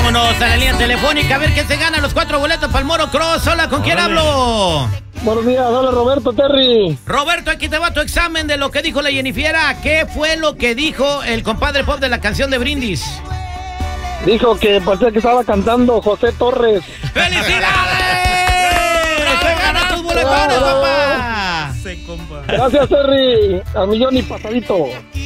Vámonos a la línea telefónica a ver qué se gana los 4 boletos para el Moro Cross. Hola, ¿con quién hablo? Buenos días, hola Roberto, Terry. Roberto, aquí te va tu examen de lo que dijo la Jennifiera. ¿Qué fue lo que dijo el compadre Pop de la canción de Brindis? Dijo que parecía que estaba cantando José Torres. ¡Felicidades! ¡Se gana tus boletones, papá! Gracias, Terry. Al millón y pasadito.